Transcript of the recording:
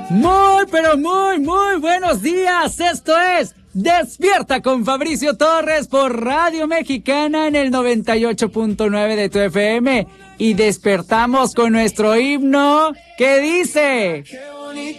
Muy, pero muy buenos días. Esto es Despierta con Fabricio Torres por Radio Mexicana en el 98.9 de tu FM. Y despertamos con nuestro himno que dice...